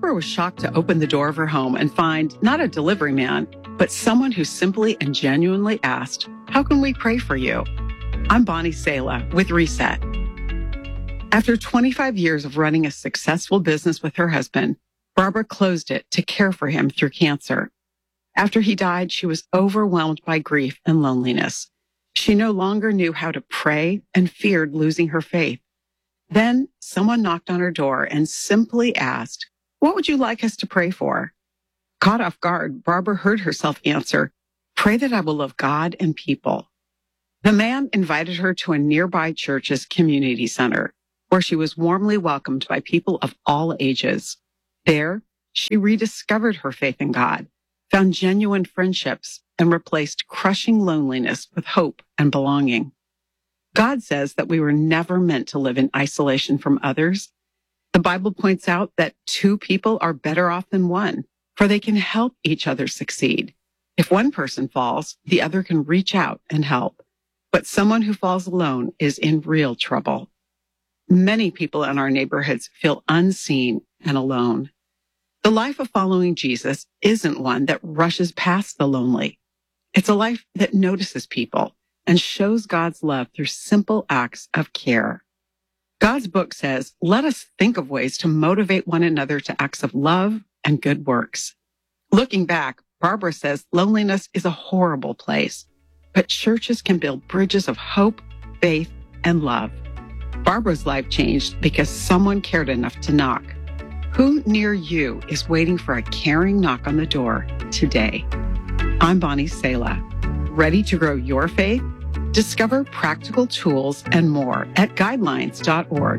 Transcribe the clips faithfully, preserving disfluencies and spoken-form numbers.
Barbara was shocked to open the door of her home and find not a delivery man, but someone who simply and genuinely asked, "How can we pray for you?" I'm Bonnie Sala with Reset. After twenty-five years of running a successful business with her husband, Barbara closed it to care for him through cancer. After he died, she was overwhelmed by grief and loneliness. She no longer knew how to pray and feared losing her faith. Then someone knocked on her door and simply asked, "What would you like us to pray for?" Caught off guard, Barbara heard herself answer, "Pray that I will love God and people." The man invited her to a nearby church's community center, where she was warmly welcomed by people of all ages. There, she rediscovered her faith in God, found genuine friendships, and replaced crushing loneliness with hope and belonging. God says that we were never meant to live in isolation from others. The Bible points out that two people are better off than one, for they can help each other succeed. If one person falls, the other can reach out and help. But someone who falls alone is in real trouble. Many people in our neighborhoods feel unseen and alone. The life of following Jesus isn't one that rushes past the lonely. It's a life that notices people and shows God's love through simple acts of care. God's book says, let us think of ways to motivate one another to acts of love and good works. Looking back, Barbara says loneliness is a horrible place, but churches can build bridges of hope, faith, and love. Barbara's life changed because someone cared enough to knock. Who near you is waiting for a caring knock on the door today? I'm Bonnie Sala. Ready to grow your faith? Discover practical tools and more at guidelines dot org.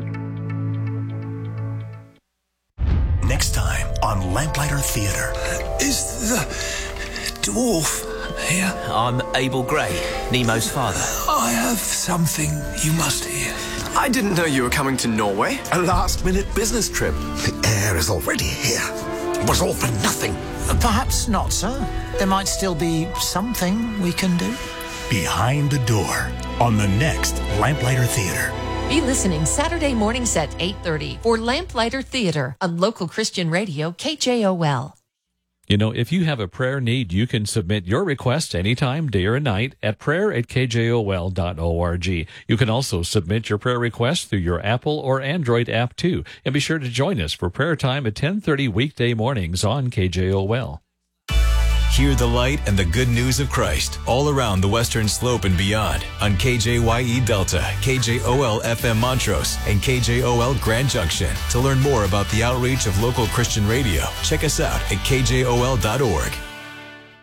Next time on Lamplighter Theater. Is the dwarf here? I'm Abel Gray, Nemo's father. I have something you must hear. I didn't know you were coming to Norway. A last-minute business trip. The heir is already here. It was all for nothing. Perhaps not, sir. There might still be something we can do. Behind the Door on the next Lamplighter Theater. Be listening Saturday mornings at eight thirty for Lamplighter Theater on local Christian radio K J O L. You know, if you have a prayer need, you can submit your request anytime, day or night, at prayer at k j o l dot org. You can also submit your prayer request through your Apple or Android app, too. And be sure to join us for prayer time at ten thirty weekday mornings on K J O L. Hear the light and the good news of Christ all around the Western Slope and beyond on K J Y E Delta, K J O L F M Montrose, and K J O L Grand Junction. To learn more about the outreach of local Christian radio, check us out at k j o l dot org.